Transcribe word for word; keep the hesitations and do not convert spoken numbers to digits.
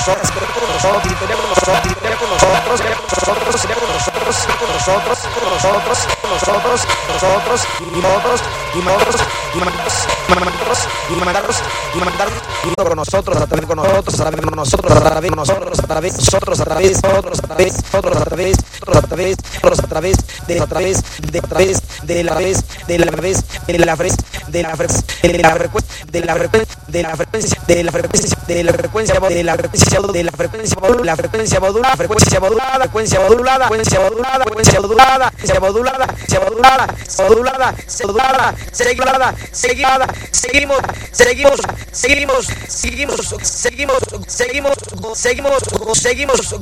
nosotros, con nosotros, gritaría con nosotros, gritaría con nosotros, gritaría con nosotros, gritaría con nosotros, con nosotros, con nosotros, con nosotros, con nosotros, y nosotros, y nosotros, y nosotros, y nosotros, y nosotros, y nosotros, y con nosotros, a través con nosotros, a través con nosotros, a través nosotros, a través nosotros, a través nosotros, a través nosotros, a través a través a través de a través de a través de la vez de la vez de la vez de la vez de la frecuencia de la frecuencia de la frecuencia de la frecuencia de la frecuencia de la frecuencia de la frecuencia la frecuencia modulada frecuencia modulada frecuencia modulada frecuencia modulada frecuencia modulada frecuencia modulada frecuencia modulada modulada modulada seguida seguida seguimos seguimos seguimos seguimos seguimos seguimos seguimos seguimos seguimos